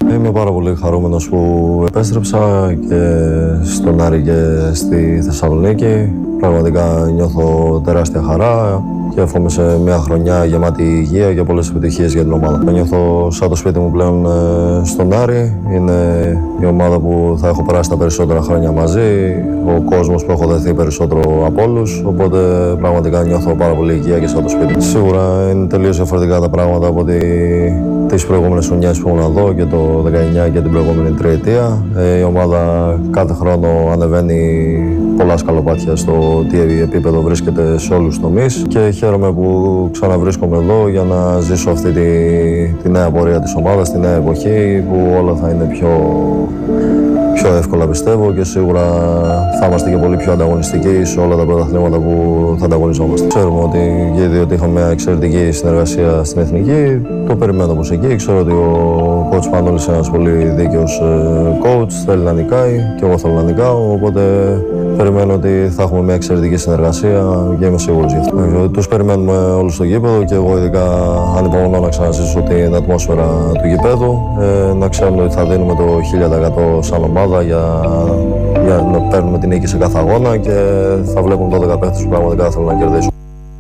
Είμαι πάρα πολύ χαρούμενος που επέστρεψα και στον Άρη και στη Θεσσαλονίκη. Πραγματικά νιώθω τεράστια χαρά και εύχομαι σε μια χρονιά γεμάτη υγεία και πολλές επιτυχίες για την ομάδα. Νιώθω σαν το σπίτι μου πλέον στον Άρη. Είναι η ομάδα που θα έχω περάσει τα περισσότερα χρόνια μαζί, ο κόσμος που έχω δεθεί περισσότερο από όλους. Οπότε πραγματικά νιώθω πάρα πολύ υγεία και σαν το σπίτι μου. Σίγουρα είναι τελείως διαφορετικά τα πράγματα από τις προηγούμενες χρονιές που ήμουν εδώ και το 19 και την προηγούμενη τριετία. Η ομάδα κάθε χρόνο ανεβαίνει πολλά σκαλοπάτια στο τι επίπεδο βρίσκεται σε όλους τους τομείς και χαίρομαι που ξαναβρίσκομαι εδώ για να ζήσω αυτή τη νέα πορεία της ομάδας, τη νέα εποχή που όλα θα είναι πιο εύκολα πιστεύω και σίγουρα θα είμαστε και πολύ πιο ανταγωνιστικοί σε όλα τα πρωταθλήματα που θα ανταγωνιζόμαστε. Ξέρουμε ότι και οι δύο είχαμε μια εξαιρετική συνεργασία στην Εθνική. Το περιμένω όπως εκεί. Ξέρω ότι ο coach Πανόλης είναι ένας πολύ δίκαιος coach, θέλει να νικάει και εγώ θέλω να νικάω, οπότε περιμένω ότι θα έχουμε μια εξαιρετική συνεργασία και είμαι σίγουρος γι' αυτό. Τους περιμένουμε όλους στο γήπεδο και εγώ ειδικά ανυπομονώ να ξαναζήσω την ατμόσφαιρα του γηπέδου, να ξέρουμε ότι θα δίνουμε το 1000% σαν ομάδα για να παίρνουμε την νίκη σε κάθε αγώνα και θα βλέπουμε 12 παίχτες που πραγματικά θέλουν να κερδίσουν.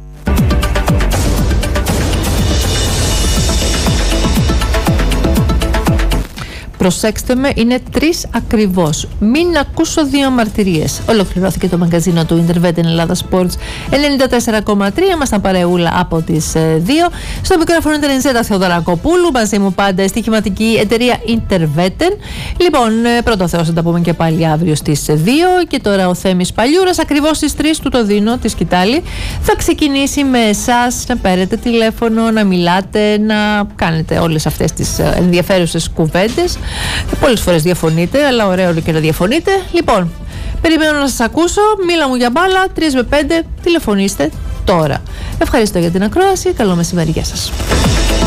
Προσέξτε με, είναι 3 ακριβώς. Μην ακούσω 2 μαρτυρίες. Ολοκληρώθηκε το μαγκαζίνο του Interveten Ελλάδα Sports 94,3. Ήμασταν παρεούλα από τις 2. Στο μικρόφωνο ήταν η Ζέτα Θεοδωρακοπούλου. Μαζί μου πάντα η στοιχηματική εταιρεία Interveten. Λοιπόν, πρώτο Θεός θα τα πούμε και πάλι αύριο στις 2. Και τώρα ο Θέμης Παλιούρας, ακριβώς στις 3 του το δίνω, τη σκητάλη, θα ξεκινήσει με εσάς να παίρνετε τηλέφωνο, να μιλάτε, να κάνετε όλες αυτές τις ενδιαφέρουσες κουβέντες. Πολλές φορές διαφωνείτε, αλλά ωραίο και να διαφωνείτε. Λοιπόν, περιμένω να σας ακούσω. Μίλα μου για μπάλα, 3 με 5, τηλεφωνήστε τώρα. Ευχαριστώ για την ακρόαση. Καλό μεσημέρι, γεια σας.